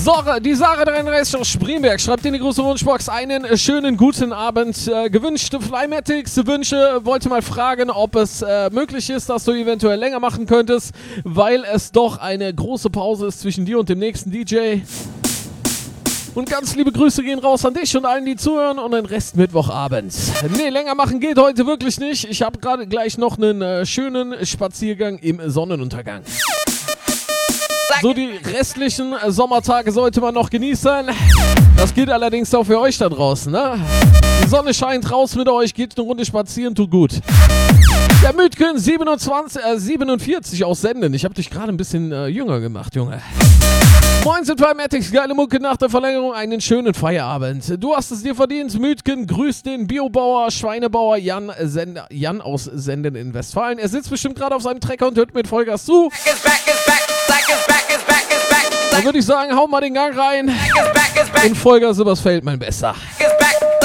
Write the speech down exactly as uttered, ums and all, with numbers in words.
So, die Sarah dreiunddreißig aus Spreemberg schreibt in die große Wunschbox einen schönen guten Abend. Äh, gewünschte Flymatics Wünsche, wollte mal fragen, ob es äh, möglich ist, dass du eventuell länger machen könntest, weil es doch eine große Pause ist zwischen dir und dem nächsten D J. Und ganz liebe Grüße gehen raus an dich und allen, die zuhören, und den Rest Mittwochabend. Nee, länger machen geht heute wirklich nicht. Ich habe gerade gleich noch einen äh, schönen Spaziergang im Sonnenuntergang. So, die restlichen äh, Sommertage sollte man noch genießen. Das gilt allerdings auch für euch da draußen, ne? Die Sonne scheint, raus mit euch, geht eine Runde spazieren, tut gut. Der Mütgen siebenundzwanzig, äh, siebenundvierzig aus Senden. Ich habe dich gerade ein bisschen äh, jünger gemacht, Junge. Moin, sind Flymatics, geile Mucke nach der Verlängerung, einen schönen Feierabend. Du hast es dir verdient, Mütgen, grüßt den Biobauer, Schweinebauer Jan, Sender, Jan aus Senden in Westfalen. Er sitzt bestimmt gerade auf seinem Trecker und hört mit Vollgas zu. Dann würde ich sagen, hau mal den Gang rein und Vollgas übers Feld, mein Bester.